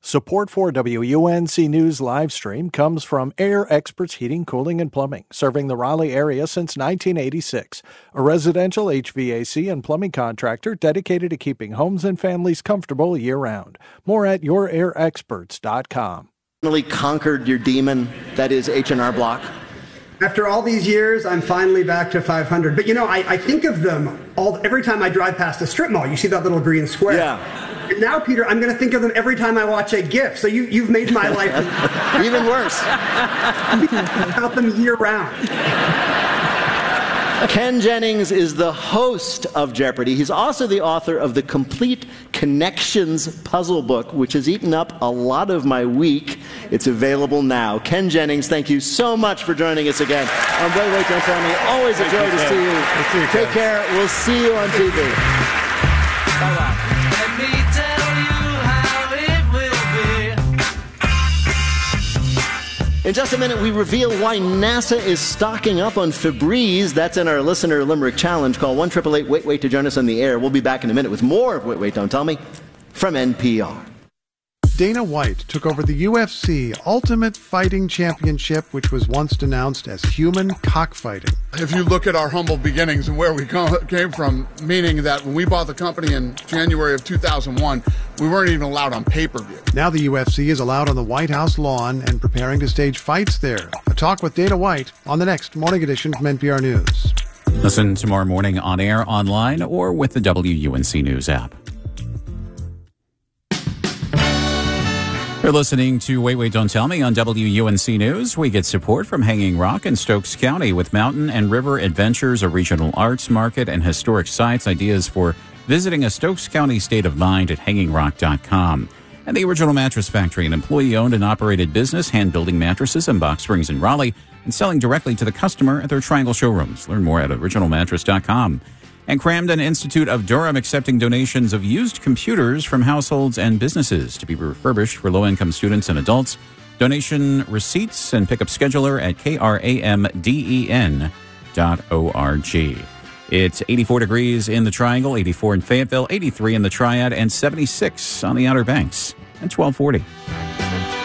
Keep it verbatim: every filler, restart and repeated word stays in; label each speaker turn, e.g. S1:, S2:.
S1: Support for W U N C News live stream comes from Air Experts Heating, Cooling, and Plumbing, serving the Raleigh area since nineteen eighty-six. A residential H V A C and plumbing contractor dedicated to keeping homes and families comfortable year-round. More at your air experts dot com.
S2: Finally conquered your demon, that is H and R Block.
S3: After all these years, I'm finally back to five hundred. But you know, I, I think of them all every time I drive past a strip mall. You see that little green square.
S2: Yeah.
S3: And now, Peter, I'm going to think of them every time I watch a GIF. So you, you've made my life
S2: even worse.
S3: About them year round.
S2: Ken Jennings is the host of Jeopardy! He's also the author of the Complete Connections puzzle book, which has eaten up a lot of my week. It's available now. Ken Jennings, thank you so much for joining us again on Wait, Wait, Don't Tell Me. Always a joy to see you.
S4: See you
S2: Take care. We'll see you on T V. Bye-bye.
S5: Let me tell you how it will be.
S2: In just a minute, we reveal why NASA is stocking up on Febreze. That's in our Listener Limerick Challenge. Call one eight eight eight, wait, wait to join us on the air. We'll be back in a minute with more of Wait, Wait, Don't Tell Me from N P R.
S6: Dana White took over the U F C Ultimate Fighting Championship, which was once denounced as human cockfighting.
S7: If you look at our humble beginnings and where we came from, meaning that when we bought the company in January of two thousand one, we weren't even allowed on pay-per-view.
S6: Now the U F C is allowed on the White House lawn and preparing to stage fights there. A talk with Dana White on the next morning edition from N P R News.
S8: Listen tomorrow morning on air, online, or with the W U N C News app. You're listening to Wait, Wait, Don't Tell Me on W U N C News. We get support from Hanging Rock in Stokes County with Mountain and River Adventures, a regional arts market, and historic sites. Ideas for visiting a Stokes County state of mind at hanging rock dot com. And the Original Mattress Factory, an employee-owned and operated business, hand-building mattresses in Box Springs and Raleigh, and selling directly to the customer at their Triangle showrooms. Learn more at original mattress dot com. And Cramden Institute of Durham accepting donations of used computers from households and businesses to be refurbished for low-income students and adults. Donation receipts and pickup scheduler at kramden dot org. It's eighty-four degrees in the Triangle, eighty-four in Fayetteville, eighty-three in the Triad, and seventy-six on the Outer Banks at twelve forty.